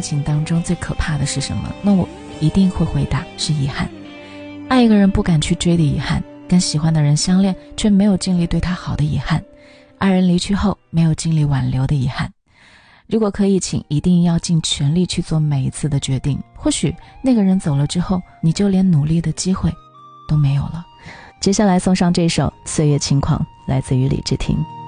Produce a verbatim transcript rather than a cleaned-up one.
情当中最可怕的是什么？那我一定会回答是遗憾。爱一个人不敢去追的遗憾，跟喜欢的人相恋却没有尽力对他好的遗憾，爱人离去后没有尽力挽留的遗憾。如果可以，请一定要尽全力去做每一次的决定，或许那个人走了之后，你就连努力的机会都没有了。接下来送上这首《岁月轻狂》，来自于李治廷。